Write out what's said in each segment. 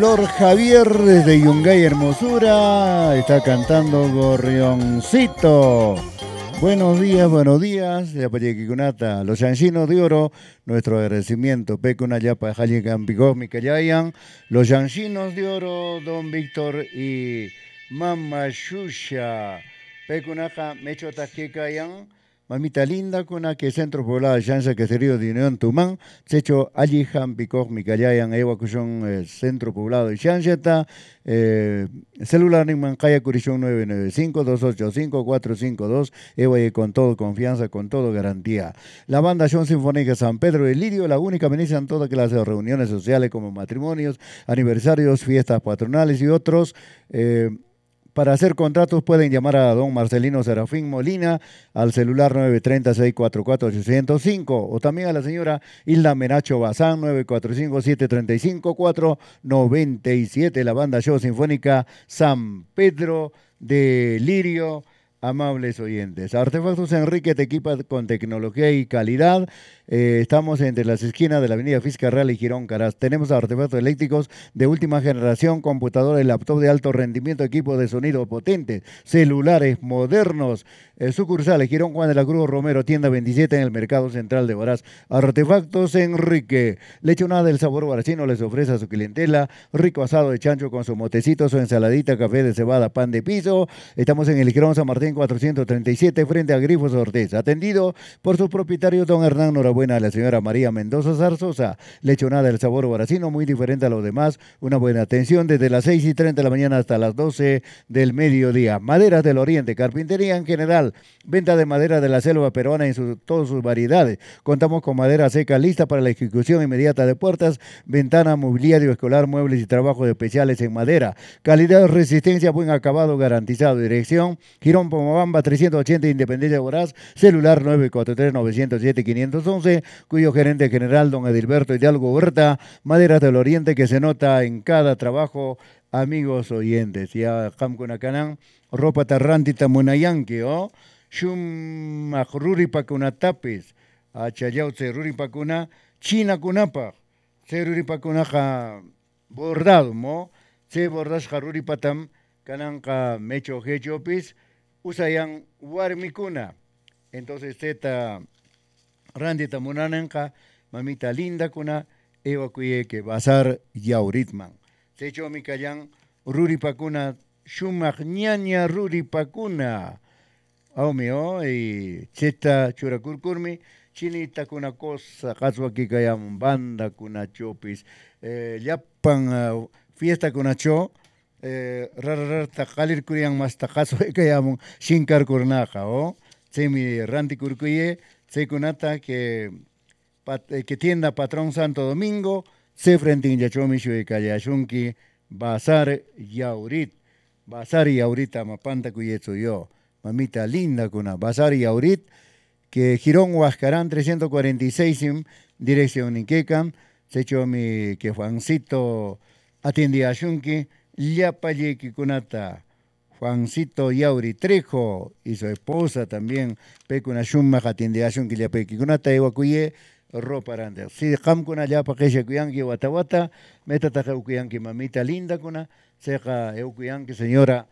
Flor Javier desde Yungay Hermosura está cantando Gorrioncito. Buenos días, de Payequicunata, los yanchinos de oro, nuestro agradecimiento, Pecuna Yapa Jali Campicó, Micayayan, los yanchinos de oro, Don Víctor y Mama Shusha, Pecunaja, Mecho Taquecayan. Mamita linda, kuna que centro poblado de Chanza que sería de Unión Tumán, Secho allí Jampicoj, Micayayan, Ewa Cushon, centro poblado de Chanzeta, celular en Mancaya Curichón 995-285-452, Ewa con todo confianza, con todo garantía. La banda John Sinfónica San Pedro de Lirio, la única ministra en toda clase de reuniones sociales como matrimonios, aniversarios, fiestas patronales y otros. Para hacer contratos pueden llamar a don Marcelino Serafín Molina al celular 930-644-805 o también a la señora Hilda Menacho Bazán 945-735-497, la banda Show Sinfónica San Pedro de Lirio. Amables oyentes, Artefactos Enrique te equipa con tecnología y calidad. Estamos entre las esquinas de la avenida Fiscarral y Girón Caraz. Tenemos artefactos eléctricos de última generación, computadores, laptop de alto rendimiento, equipos de sonido potentes, celulares modernos. Sucursales Girón Juan de la Cruz Romero, tienda 27 en el Mercado Central de Huaraz. Artefactos Enrique. Lechonada del sabor huaracino les ofrece a su clientela rico asado de chancho con su motecito, su ensaladita, café de cebada, pan de piso. Estamos en el Girón San Martín 437 frente a Grifos Ortiz. Atendido por sus propietarios don Hernán Norabuena, la señora María Mendoza Zarzosa. Lechonada del sabor huaracino, muy diferente a los demás. Una buena atención desde las 6:30 de la mañana hasta las 12 del mediodía. Maderas del Oriente, carpintería en general. Venta de madera de la selva peruana en todas sus variedades. Contamos con madera seca lista para la ejecución inmediata de puertas, ventana, mobiliario escolar, muebles y trabajos especiales en madera. Calidad, resistencia, buen acabado garantizado. Dirección, Girón Pomabamba 380 Independencia de Huaraz, celular 943-907-511, cuyo gerente general, don Edilberto Hidalgo Huerta. Maderas del Oriente que se nota en cada trabajo, amigos oyentes. Ya Hamkunakanán, ropa tarrantita munayanki, ¿oh? Shum ruri pakuna tapis, achayau se ruri pakuna, china kunapa, se ruri pakuna bordado, ¿mo? Se bordas ruri patam, kananka mecho hechopis, usayan warmikuna. Entonces, zeta randita munananka, mamita linda kuna, evacuye que bazar yauritman. Se echo mi callan, ruri pakuna, shumak ñaña ruri pakuna. Aumeo y cheta churakurkurmi, chinita kuna cosa, caso aquí kayam banda kuna chopis, yapan fiesta kuna cho, rarar takalir kuriang mas takaso kayam shinkar kurnaja, o semi ranti kurkuye, se kunata que tienda Patrón Santo Domingo, se frente en yachomishu y kayashunki, bazar yaurit. Bazar y ahorita mapanta cuyetso yo, mamita linda kuna, Bazar y ahorita, que Girón Huascarán 346, dirección Iquecan, se echó mi que Juancito atiende a Shunki, Yapaye Kikunata, Juancito Yauri Trejo y su esposa también, Pecuna Shumma atiende a Shunki, Yapaye Kikunata, Ewacuye, ropa randa. Si Hamkuna Yapa Kesha Kuyanki Watawata, Metataja Kuyanki, mamita linda kuna, Seja Eucuyanqui, señora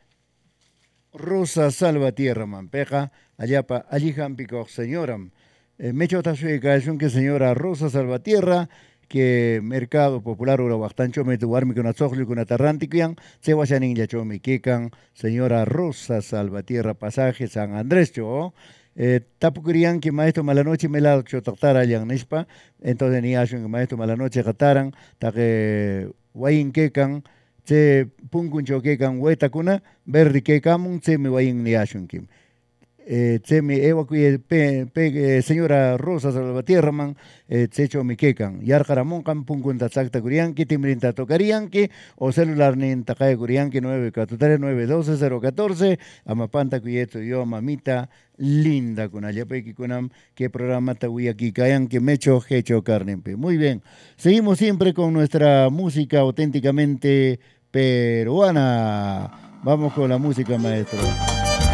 Rosa Salvatierra, Mampeja, Ayapa, Allijampico, señora. Mecho Tashueca es un que señora Rosa Salvatierra, que Mercado Popular Urahuactancho, Metuarmi con Azogli con Atarrantiquian, Sehuachanin Yachomi Kekan, señora Rosa Salvatierra, pasaje San Andrés, Cho. Tapuquerían que maestro malanoche me la chotactara yan nispa, entonces ni hacen que maestro malanoche jataran, taque guayin kekan, se punkun choquecan huetacuna, verdi que camun, se me vayan ni ashunkim. Se me evacué, señora Rosa Salvatierra, man, se echo mi quecan. Yarjaramon, punkun tatsacta curianqui, timrinta tocarianqui, o celular ni en tacaya curianqui 943-912-014, amapanta cuyeto yo, mamita linda, con ayapequi kunam, que programa tawi aquí cayan que mecho hecho carnempe. Muy bien, seguimos siempre con nuestra música auténticamente peruana. Vamos con la música, maestro.